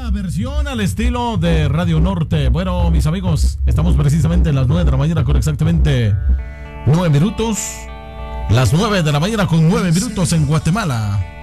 Una versión al estilo de Radio Norte. Bueno, mis amigos, estamos precisamente a las 9 de la mañana con exactamente 9 minutos. Las 9 de la mañana con 9 minutos en Guatemala.